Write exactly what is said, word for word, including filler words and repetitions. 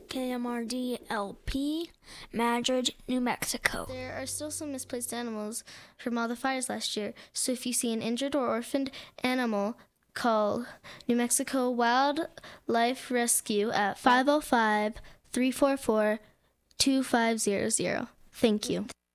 K M R D L P, Madrid, New Mexico. There are still some misplaced animals from all the fires last year, so if you see an injured or orphaned animal, call New Mexico Wildlife Rescue at five oh five, three four four, two five zero zero. Thank you.